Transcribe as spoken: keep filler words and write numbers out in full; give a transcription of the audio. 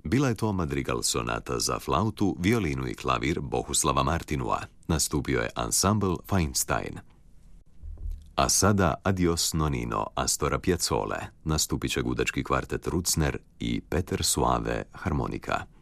Bila je to madrigal sonata za flautu, violinu i klavir Bohuslava Martinua. Nastupio je ansambl Feinstein. A sada Adios Nonino Astora Piazzole. Nastupit će gudački kvartet Rucner i Peter Suave harmonika.